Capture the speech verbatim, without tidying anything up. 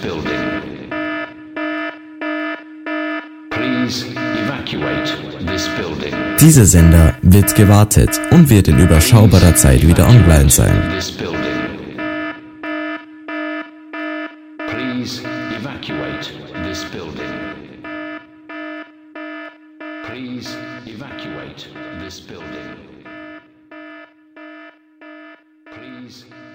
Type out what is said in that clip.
building. Please evacuate this building. Dieser Sender wird gewartet und wird in überschaubarer Zeit wieder online sein. This building. Please evacuate this building. Please evacuate this building. Please